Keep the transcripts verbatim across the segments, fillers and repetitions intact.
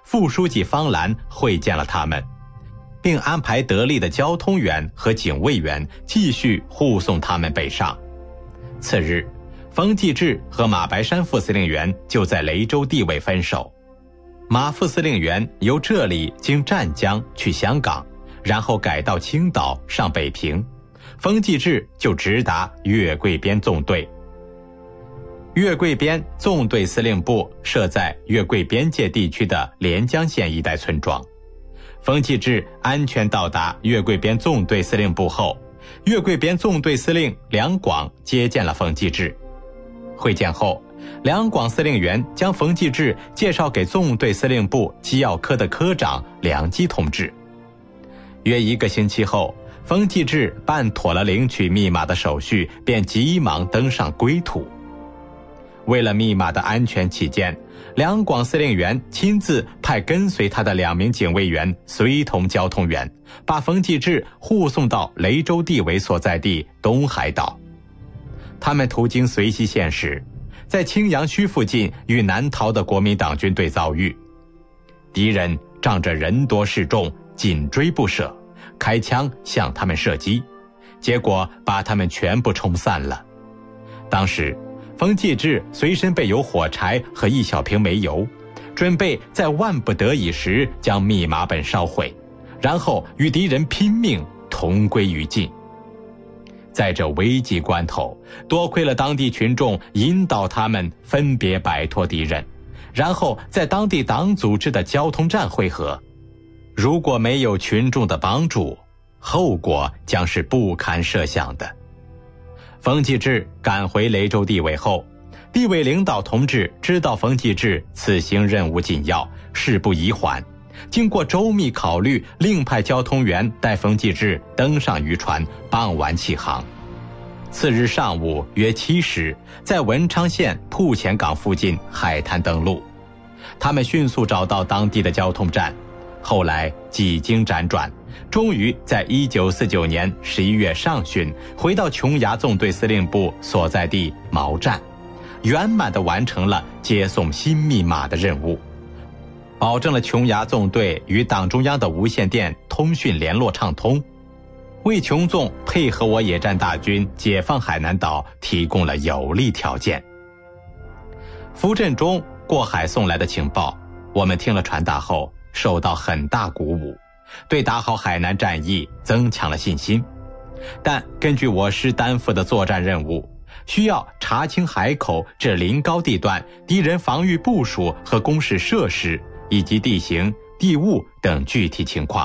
副书记方兰会见了他们，并安排得力的交通员和警卫员继续护送他们北上。次日，冯继志和马白山副司令员就在雷州地位分手。马副司令员由这里经湛江去香港，然后改到青岛上北平，冯继志就直达粤桂边纵队。粤桂边纵队司令部设在粤桂边界地区的连江县一带村庄。冯继志安全到达粤桂边纵队司令部后，粤桂边纵队司令梁广接见了冯继志。会见后，梁广司令员将冯继志介绍给纵队司令部机要科的科长梁基同志。约一个星期后，冯继志办妥了领取密码的手续，便急忙登上归途。为了密码的安全起见，梁广司令员亲自派跟随他的两名警卫员随同交通员，把冯继志护送到雷州地委所在地东海岛。他们途经绥西县时，在青阳区附近与南逃的国民党军队遭遇，敌人仗着人多势众，紧追不舍，开枪向他们射击，结果把他们全部冲散了。当时冯继志随身备有火柴和一小瓶煤油，准备在万不得已时将密码本烧毁，然后与敌人拼命同归于尽。在这危急关头，多亏了当地群众引导他们分别摆脱敌人，然后在当地党组织的交通站会合。如果没有群众的帮助，后果将是不堪设想的。冯继志赶回雷州地委后，地委领导同志知道冯继志此行任务紧要，事不宜缓，经过周密考虑，另派交通员带冯继志登上渔船，傍晚起航。次日上午约七时，在文昌县铺前港附近海滩登陆。他们迅速找到当地的交通站，后来几经辗转，终于在一九四九年十一月上旬回到琼崖纵队司令部所在地毛站，圆满地完成了接送新密码的任务，保证了琼崖纵队与党中央的无线电通讯联络畅通，为琼纵配合我野战大军解放海南岛提供了有利条件。符振中过海送来的情报，我们听了传达后受到很大鼓舞，对打好海南战役增强了信心。但根据我师担负的作战任务，需要查清海口至临高地段敌人防御部署和工事设施，以及地形、地物等具体情况。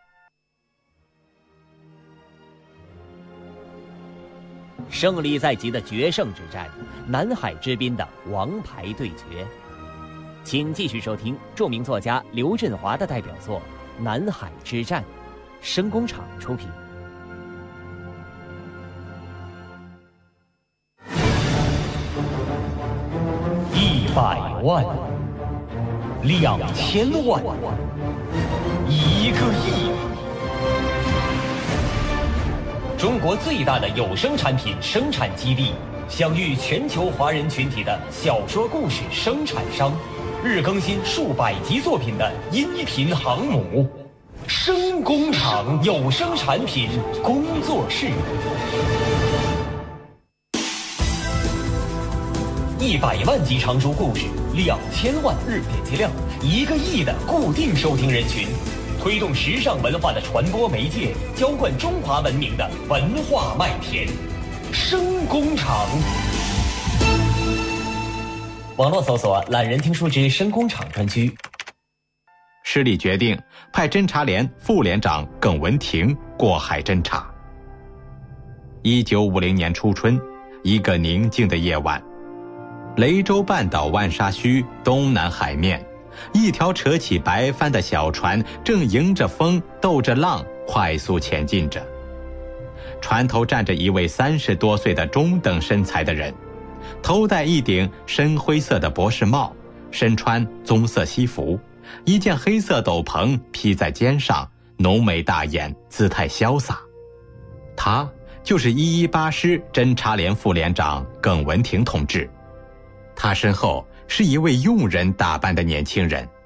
胜利在即的决胜之战，南海之滨的王牌对决。请继续收听著名作家刘振华的代表作《南海之战》，声工厂出品。 一百万，两千万，一个亿。中国最大的有声产品生产基地，享誉全球华人群体的小说故事生产商，日更新数百集作品的音频航母，声工厂有声产品工作室。一百万集长书故事，两千万日点击量，一个亿的固定收听人群，推动时尚文化的传播媒介，浇灌中华文明的文化麦田。声工厂。网络搜索懒人听书之声工厂专区。 师里决定派侦察连副连长耿文亭过海侦察。一九五零年初春，一个宁静的夜晚，雷州半岛万沙须东南海面，一条扯起白帆的小船正迎着风斗着浪快速前进着。船头站着一位三十多岁的中等身材的人，头戴一顶深灰色的博士帽，身穿棕色西服，一件黑色斗篷披在肩上，浓眉大眼，姿态潇洒。他就是一一八师侦察连副连长耿文亭同志。他身后是一位佣人打扮的年轻人，